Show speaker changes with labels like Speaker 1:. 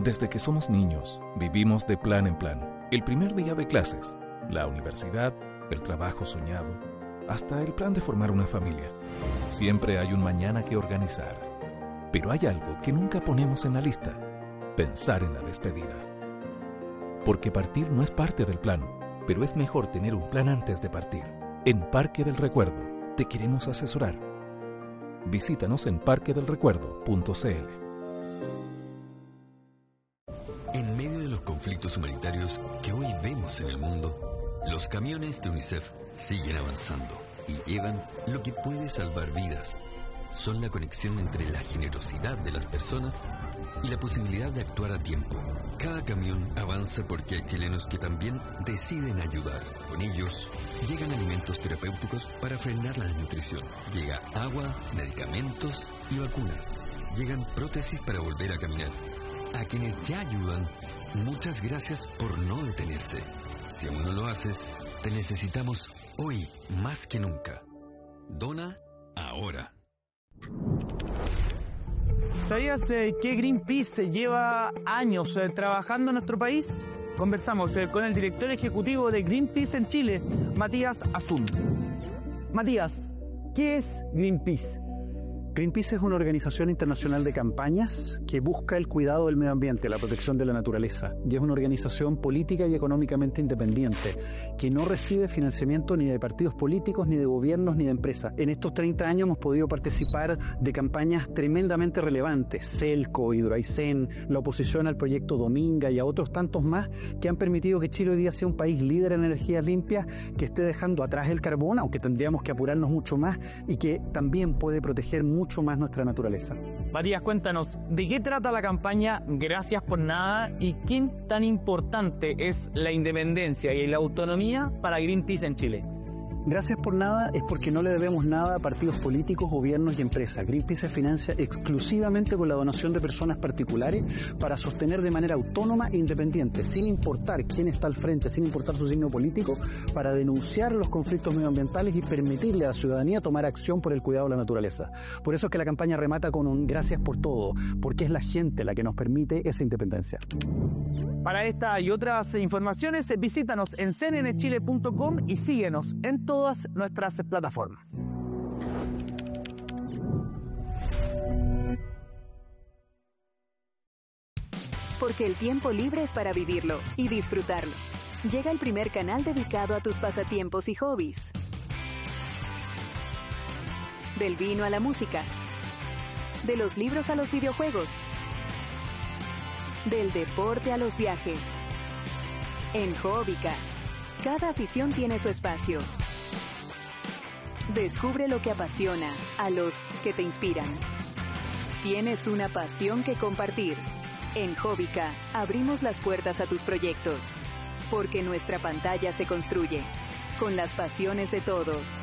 Speaker 1: Desde que somos niños, vivimos de plan en plan. El primer día de clases, la universidad, el trabajo soñado, hasta el plan de formar una familia. Siempre hay un mañana que organizar. Pero hay algo que nunca ponemos en la lista: pensar en la despedida. Porque partir no es parte del plan, pero es mejor tener un plan antes de partir. En Parque del Recuerdo te queremos asesorar. Visítanos en parquedelrecuerdo.cl.
Speaker 2: En medio de los conflictos humanitarios que hoy vemos en el mundo, los camiones de UNICEF siguen avanzando y llevan lo que puede salvar vidas. Son la conexión entre la generosidad de las personas y la posibilidad de actuar a tiempo. Cada camión avanza porque hay chilenos que también deciden ayudar. Con ellos llegan alimentos terapéuticos para frenar la desnutrición. Llega agua, medicamentos y vacunas. Llegan prótesis para volver a caminar. A quienes ya ayudan, muchas gracias por no detenerse. Si aún no lo haces, te necesitamos hoy más que nunca. Dona ahora.
Speaker 3: ¿Sabías que Greenpeace lleva años trabajando en nuestro país? Conversamos con el director ejecutivo de Greenpeace en Chile, Matías Azun. Matías, ¿qué es Greenpeace?
Speaker 4: Greenpeace es una organización internacional de campañas que busca el cuidado del medio ambiente, la protección de la naturaleza. Y es una organización política y económicamente independiente, que no recibe financiamiento ni de partidos políticos, ni de gobiernos, ni de empresas. En estos 30 años hemos podido participar de campañas tremendamente relevantes: Celco, Hidroaicén, la oposición al proyecto Dominga y a otros tantos más, que han permitido que Chile hoy día sea un país líder en energías limpias, que esté dejando atrás el carbón, aunque tendríamos que apurarnos mucho más, y que también puede proteger mucho más nuestra naturaleza.
Speaker 3: Matías, cuéntanos, ¿de qué trata la campaña Gracias por Nada y qué tan importante es la independencia y la autonomía para Greenpeace en Chile?
Speaker 4: Gracias por Nada es porque no le debemos nada a partidos políticos, gobiernos y empresas. Greenpeace se financia exclusivamente con la donación de personas particulares para sostener de manera autónoma e independiente, sin importar quién está al frente, sin importar su signo político, para denunciar los conflictos medioambientales y permitirle a la ciudadanía tomar acción por el cuidado de la naturaleza. Por eso es que la campaña remata con un gracias por todo, porque es la gente la que nos permite esa independencia.
Speaker 3: Para esta y otras informaciones, visítanos en cnnchile.com y síguenos en todas nuestras plataformas.
Speaker 5: Porque el tiempo libre es para vivirlo y disfrutarlo. Llega el primer canal dedicado a tus pasatiempos y hobbies. Del vino a la música. De los libros a los videojuegos. Del deporte a los viajes. En Hobbica, cada afición tiene su espacio. Descubre lo que apasiona a los que te inspiran. Tienes una pasión que compartir. En Hobbica abrimos las puertas a tus proyectos. Porque nuestra pantalla se construye con las pasiones de todos.